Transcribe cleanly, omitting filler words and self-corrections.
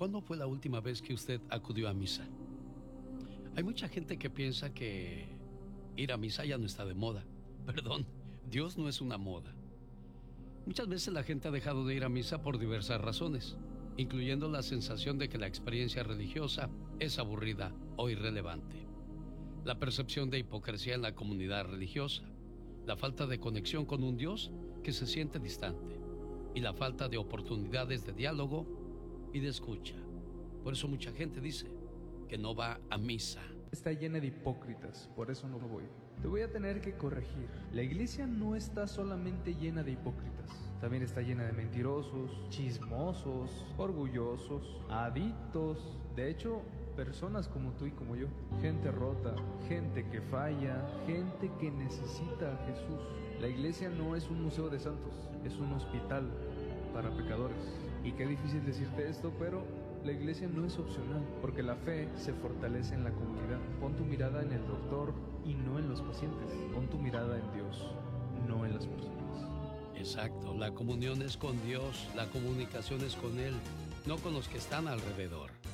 ¿cuándo fue la última vez que usted acudió a misa? Hay mucha gente que piensa que ir a misa ya no está de moda. Perdón, Dios no es una moda. Muchas veces la gente ha dejado de ir a misa por diversas razones, incluyendo la sensación de que la experiencia religiosa es aburrida o irrelevante, la percepción de hipocresía en la comunidad religiosa, la falta de conexión con un Dios que se siente distante y la falta de oportunidades de diálogo y de escucha. Por eso mucha gente dice que no va a misa. Está llena de hipócritas, por eso no voy. Te voy a tener que corregir. La iglesia no está solamente llena de hipócritas, también está llena de mentirosos, chismosos, orgullosos, adictos. De hecho, personas como tú y como yo. Gente rota, gente que falla, gente que necesita a Jesús. La iglesia no es un museo de santos, es un hospital para pecadores. Y qué difícil decirte esto, pero la iglesia no es opcional, porque la fe se fortalece en la comunidad. Pon tu mirada en el doctor y no en los pacientes. Pon tu mirada en Dios, no en las personas. Exacto, la comunión es con Dios, la comunicación es con Él, no con los que están alrededor.